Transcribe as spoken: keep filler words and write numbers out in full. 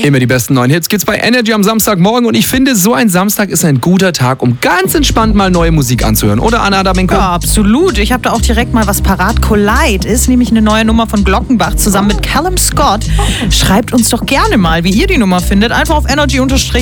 Immer die besten neuen Hits gibt's bei Energy am Samstagmorgen und ich finde, so ein Samstag ist ein guter Tag, um ganz entspannt mal neue Musik anzuhören. Oder, Anna Adaminko? Ja, absolut. Ich habe da auch direkt mal was parat. Collide ist nämlich eine neue Nummer von Glockenbach zusammen mit Callum Scott. Schreibt uns doch gerne mal, wie ihr die Nummer findet. Einfach auf energy